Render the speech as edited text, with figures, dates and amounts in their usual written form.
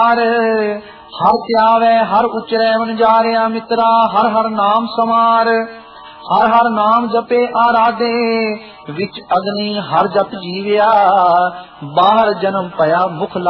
ਹਰ ਧਿਆਵੈ ਹਰ ਉਚਰੈ ਵਣਜਾਰਿਆ ਮਿੱਤਰਾ, ਹਰ ਹਰ ਨਾਮ ਸਮਾਰ। ਹਰ ਹਰ ਨਾਮ ਜਪੇ ਆਰਾਧੇ, ਵਿੱਚ ਅਗਨੀ ਹਰ ਜਪ ਜੀਵਿਆ। ਬਾਹਰ ਜਨਮ ਭਇਆ ਮੁਖ